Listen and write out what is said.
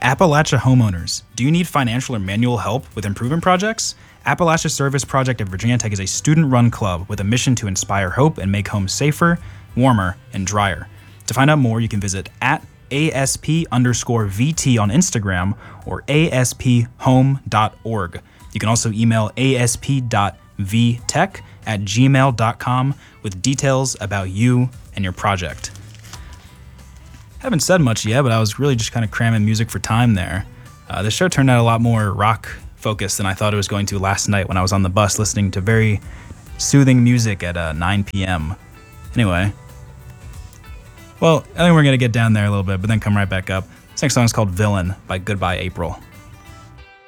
Appalachia homeowners, do you need financial or manual help with improvement projects? Appalachia Service Project at Virginia Tech is a student-run club with a mission to inspire hope and make homes safer, warmer, and drier. To find out more, you can visit at ASP_VT on Instagram or aspHome.org. You can also email asp.vtech@gmail.com with details about you and your project. Haven't said much yet, but I was really just kind of cramming music for time there. The show turned out a lot more rock focused than I thought it was going to last night when I was on the bus listening to very soothing music at 9 p.m. Anyway, well, I think we're going to get down there a little bit, but then come right back up. This next song is called Villain by Goodbye April.